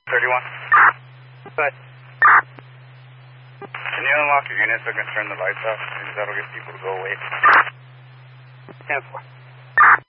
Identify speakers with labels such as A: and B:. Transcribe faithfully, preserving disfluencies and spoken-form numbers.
A: thirty-one.
B: Good.
A: Can you unlock your unit so I can turn the lights off? Because that'll get people to go away.
B: ten four.